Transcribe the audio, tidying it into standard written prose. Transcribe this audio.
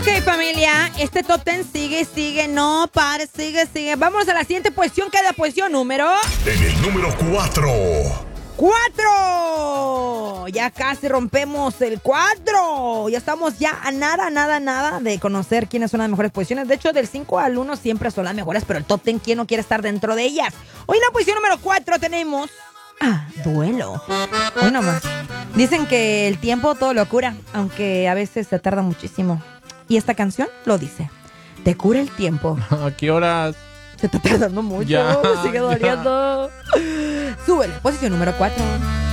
Ok, familia, este top 10 sigue, no pare, sigue. Vamos a la siguiente posición, que es la posición número... En el número 4. 4. Ya casi rompemos el 4. Ya estamos ya a nada de conocer quiénes son las mejores posiciones. De hecho, del 5 al 1 siempre son las mejores, pero el top 10, ¿quién no quiere estar dentro de ellas? Hoy en la posición número 4 tenemos... Duelo. Hoy nomás. Dicen que el tiempo todo lo cura, aunque a veces se tarda muchísimo. Y esta canción lo dice. Te cura el tiempo. ¿A qué horas? Se está tardando mucho. Ya, me sigue doliendo. Súbele. Posición número 4.